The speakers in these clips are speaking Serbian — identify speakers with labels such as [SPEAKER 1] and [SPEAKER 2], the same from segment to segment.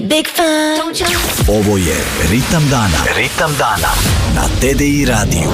[SPEAKER 1] big fun.
[SPEAKER 2] Ovo je Ritam dana. Ritam dana na TDI radiju.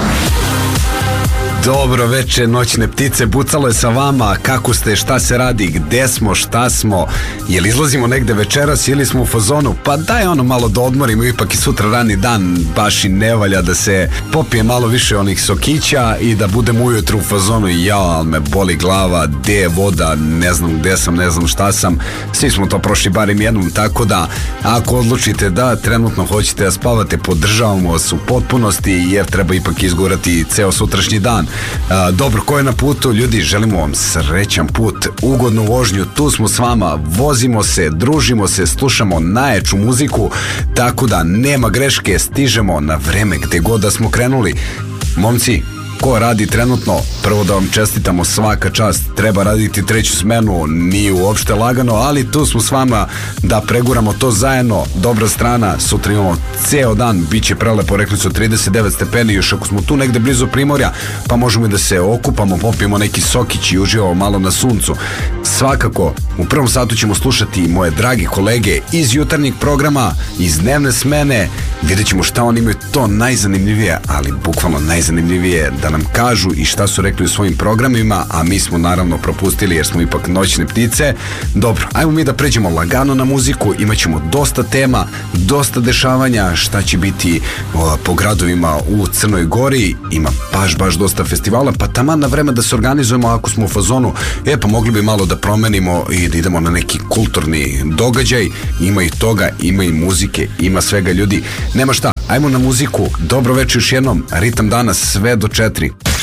[SPEAKER 3] Dobro večer, noćne ptice, bucalo je sa vama, kako ste, šta se radi, gde smo, šta smo, jel izlazimo negde večeras ili smo u fazonu, pa daj ono malo da odmorimo, ipak i sutra rani dan, baš i ne valja da se popije malo više onih sokića i da budem ujutru u fazonu, ali me boli glava, gde je voda, ne znam gde sam, ne znam šta sam, svi smo to prošli barem jednom, tako da ako odlučite da trenutno hoćete da spavate, podržavamo vas u potpunosti jer treba ipak izgurati ceo sutrašnji dan. Dobro, ko je na putu, ljudi, želimo vam srećan put, ugodnu vožnju, tu smo s vama, vozimo se, družimo se, slušamo najjaču muziku, tako da nema greške, stižemo na vreme gde god da smo krenuli. Momci, ko radi trenutno, prvo da vam čestitamo, svaka čast, treba raditi treću smenu, nije uopšte lagano, ali tu smo s vama da preguramo to zajedno. Dobra strana, sutra imamo ceo dan, bit će prelepo, rekli su 39 stepeni, još ako smo tu negde blizu Primorja, pa možemo i da se okupamo, popijemo neki sokić i uživamo malo na suncu. Svakako, u prvom satu ćemo slušati moje dragi kolege iz jutarnjeg programa, iz dnevne smene, vidjet ćemo šta oni imaju to najzanimljivije, ali bukvalno najzanimljivije da nam kažu i šta su rekli u svojim programima, a mi smo naravno propustili jer smo ipak noćne ptice. Dobro, ajmo mi da pređemo lagano na muziku, imat ćemo dosta tema, dosta dešavanja, šta će biti po gradovima u Crnoj Gori, ima baš dosta festivala, pa taman na vreme da se organizujemo ako smo u fazonu, pa mogli bi malo da promenimo i da idemo na neki kulturni događaj, ima i toga, ima i muzike, ima svega, ljudi, nema šta, ajmo na muziku, dobro večer još jednom, Ritam dana sve do 4.